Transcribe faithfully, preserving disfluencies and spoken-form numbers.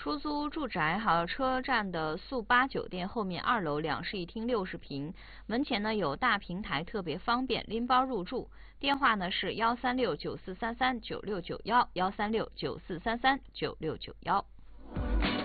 出租住宅还有车站的速八酒店后面二楼两室一厅六十平，门前呢有大平台，特别方便拎包入住。电话呢是幺三六九四三三九六九幺幺三六九四三三九六九幺。